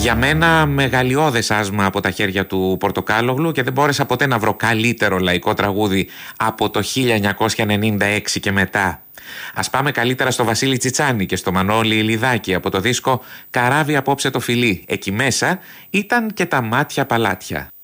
Για μένα μεγαλειώδες άσμα από τα χέρια του Πορτοκάλογλου και δεν μπόρεσα ποτέ να βρω καλύτερο λαϊκό τραγούδι από το 1996 και μετά. Ας πάμε καλύτερα στο Βασίλη Τσιτσάνη και στο Μανώλη Ηλιδάκη από το δίσκο «Καράβι απόψε το φιλί». Εκεί μέσα ήταν και τα μάτια παλάτια.